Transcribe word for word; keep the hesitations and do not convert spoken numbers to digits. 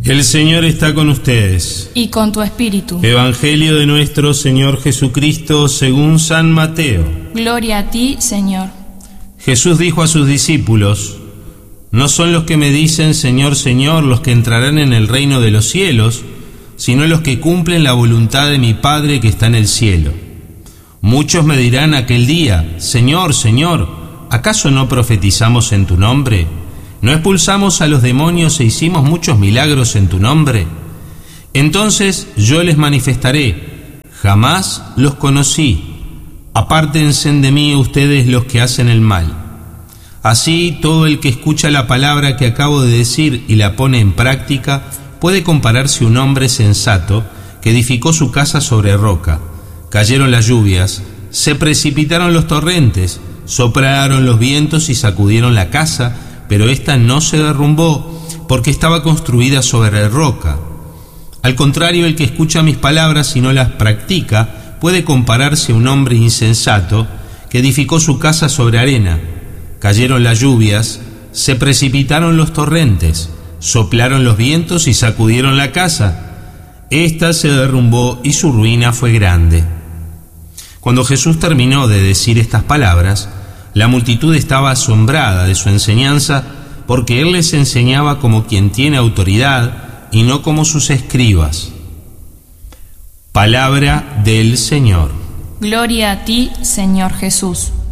El Señor está con ustedes. Y con tu espíritu. Evangelio de nuestro Señor Jesucristo según San Mateo. Gloria a ti, Señor. Jesús dijo a sus discípulos: No son los que me dicen Señor, Señor, los que entrarán en el reino de los cielos, sino los que cumplen la voluntad de mi Padre que está en el cielo. Muchos me dirán aquel día: Señor, Señor, ¿acaso no profetizamos en tu nombre? ¿No expulsamos a los demonios e hicimos muchos milagros en tu nombre? Entonces yo les manifestaré: jamás los conocí. Apártense de mí ustedes los que hacen el mal. Así, todo el que escucha la palabra que acabo de decir y la pone en práctica puede compararse a un hombre sensato que edificó su casa sobre roca. Cayeron las lluvias, se precipitaron los torrentes, soplaron los vientos y sacudieron la casa, pero ésta no se derrumbó porque estaba construida sobre roca. Al contrario, el que escucha mis palabras y no las practica puede compararse a un hombre insensato que edificó su casa sobre arena. Cayeron las lluvias, se precipitaron los torrentes, soplaron los vientos y sacudieron la casa. Esta se derrumbó y su ruina fue grande. Cuando Jesús terminó de decir estas palabras, la multitud estaba asombrada de su enseñanza, porque él les enseñaba como quien tiene autoridad y no como sus escribas. Palabra del Señor. Gloria a ti, Señor Jesús.